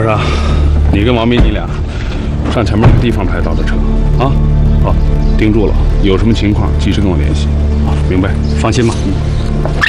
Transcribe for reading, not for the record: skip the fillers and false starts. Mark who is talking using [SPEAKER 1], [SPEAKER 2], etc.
[SPEAKER 1] 少，你跟王斌你俩上前面那个地方派到的车啊。好，盯住了，有什么情况及时跟我联系啊。明白？
[SPEAKER 2] 放心吧。